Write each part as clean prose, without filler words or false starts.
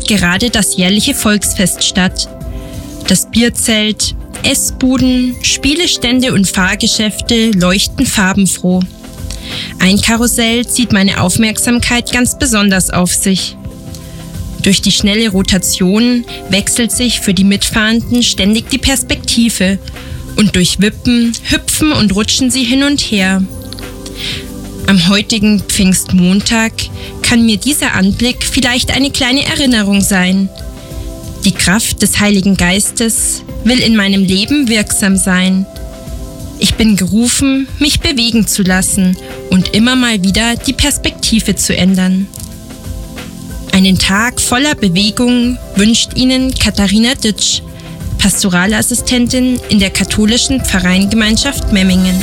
gerade das jährliche Volksfest statt. Das Bierzelt, Essbuden, Spielestände und Fahrgeschäfte leuchten farbenfroh. Ein Karussell zieht meine Aufmerksamkeit ganz besonders auf sich. Durch die schnelle Rotation wechselt sich für die Mitfahrenden ständig die Perspektive und durch Wippen, Hüpfen und Rutschen sie hin und her. Am heutigen Pfingstmontag kann mir dieser Anblick vielleicht eine kleine Erinnerung sein. Die Kraft des Heiligen Geistes will in meinem Leben wirksam sein. Ich bin gerufen, mich bewegen zu lassen und immer mal wieder die Perspektive zu ändern. Einen Tag voller Bewegung wünscht Ihnen Katharina Ditsch, Pastoralassistentin in der katholischen Pfarreiengemeinschaft Memmingen.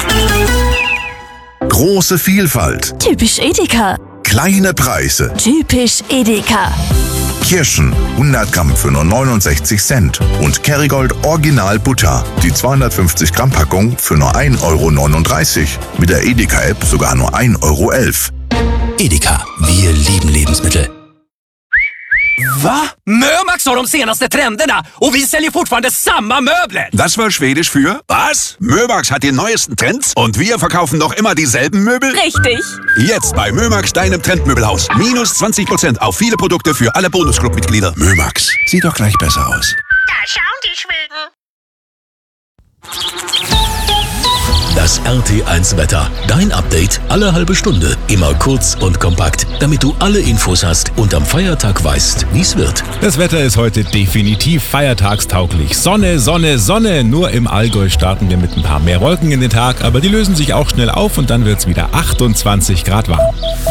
Große Vielfalt. Typisch Edeka. Kleine Preise. Typisch Edeka. Kirschen 100 Gramm für nur 69 Cent. Und Kerrygold Original Butter. Die 250 Gramm Packung für nur 1,39 €. Mit der Edeka-App sogar nur 1,11 €. Edeka, wir lieben Lebensmittel. Va? Mömax har de senaste trenderna och vi säljer fortfarande samma möbler. Das war Schwedisch für was? Mömax hat die neuesten Trends und wir verkaufen noch immer dieselben Möbel? Richtig. Jetzt bei Mömax, deinem Trendmöbelhaus. Minus 20% auf viele Produkte für alle Bonusclub-Mitglieder. Mömax, sieht doch gleich besser aus. Da schauen die Schweden. Das RT1-Wetter. Dein Update alle halbe Stunde. Immer kurz und kompakt, damit du alle Infos hast und am Feiertag weißt, wie es wird. Das Wetter ist heute definitiv feiertagstauglich. Sonne, Sonne, Sonne. Nur im Allgäu starten wir mit ein paar mehr Wolken in den Tag, aber die lösen sich auch schnell auf und dann wird es wieder 28 Grad warm.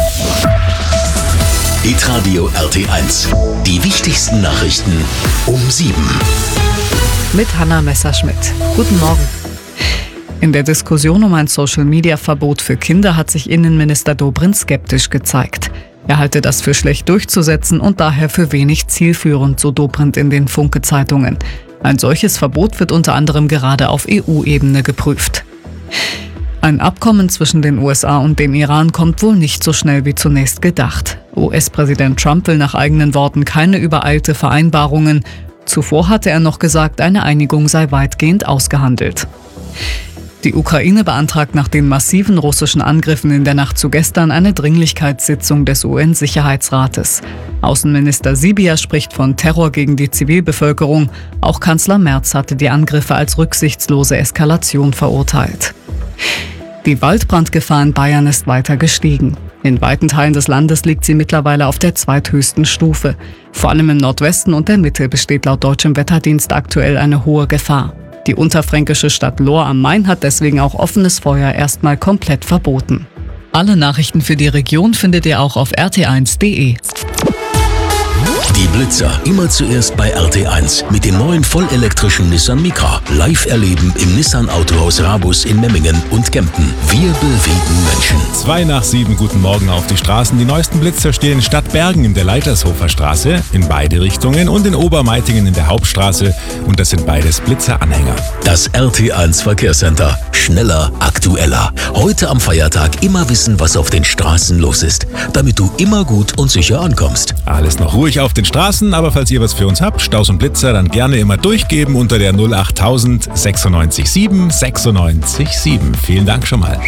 Hitradio RT1. Die wichtigsten Nachrichten um 7. Mit Hanna Messerschmidt. Guten Morgen. In der Diskussion um ein Social-Media-Verbot für Kinder hat sich Innenminister Dobrindt skeptisch gezeigt. Er halte das für schlecht durchzusetzen und daher für wenig zielführend, so Dobrindt in den Funke-Zeitungen. Ein solches Verbot wird unter anderem gerade auf EU-Ebene geprüft. Ein Abkommen zwischen den USA und dem Iran kommt wohl nicht so schnell wie zunächst gedacht. US-Präsident Trump will nach eigenen Worten keine übereilte Vereinbarungen. Zuvor hatte er noch gesagt, eine Einigung sei weitgehend ausgehandelt. Die Ukraine beantragt nach den massiven russischen Angriffen in der Nacht zu gestern eine Dringlichkeitssitzung des UN-Sicherheitsrates. Außenminister Sybiha spricht von Terror gegen die Zivilbevölkerung. Auch Kanzler Merz hatte die Angriffe als rücksichtslose Eskalation verurteilt. Die Waldbrandgefahr in Bayern ist weiter gestiegen. In weiten Teilen des Landes liegt sie mittlerweile auf der zweithöchsten Stufe. Vor allem im Nordwesten und der Mitte besteht laut deutschem Wetterdienst aktuell eine hohe Gefahr. Die unterfränkische Stadt Lohr am Main hat deswegen auch offenes Feuer erstmal komplett verboten. Alle Nachrichten für die Region findet ihr auch auf rt1.de. Die Blitzer immer zuerst bei RT1 mit dem neuen vollelektrischen Nissan Micra. Live erleben im Nissan Autohaus Rabus in Memmingen und Kempten. Wir bewegen Menschen. 6:02, guten Morgen auf die Straßen. Die neuesten Blitzer stehen in Stadtbergen in der Leitershofer Straße in beide Richtungen und in Obermeitingen in der Hauptstraße. Und das sind beides Blitzeranhänger. Das RT1 Verkehrscenter. Schneller, aktueller. Heute am Feiertag immer wissen, was auf den Straßen los ist, damit du immer gut und sicher ankommst. Alles noch ruhig auf den Straßen, aber falls ihr was für uns habt, Staus und Blitzer, dann gerne immer durchgeben unter der 08000 96 7 96 7. Vielen Dank schon mal.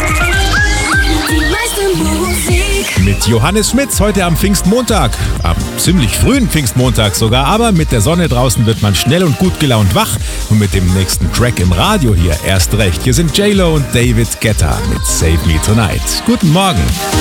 Mit Johannes Schmitz heute am Pfingstmontag. Am ziemlich frühen Pfingstmontag sogar, aber mit der Sonne draußen wird man schnell und gut gelaunt wach. Und mit dem nächsten Track im Radio hier erst recht. Hier sind J-Lo und David Guetta mit Save Me Tonight. Guten Morgen.